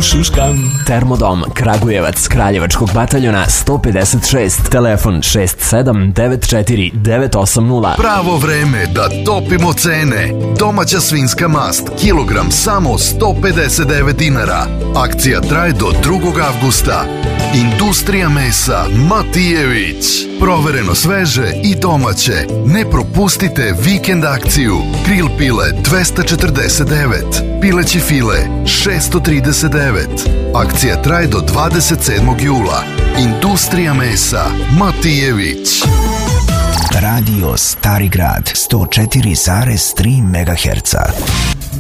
šuškam. Termodom Kragujevac Kraljevačkog bataljona 156, telefon 67 94 980. Pravo vreme da topimo cene. Domaća svinjska mast, kilogram samo 159 dinara. Akcija traje do 2. avgusta. Industrija mesa Matijević. Provereno sveže i domaće. Ne propustite vikend akciju. Grill pile 249, pileći file 639. Akcija traje do 27. jula. Industrija mesa Matijević. Radio Stari Grad 104,3 MHz.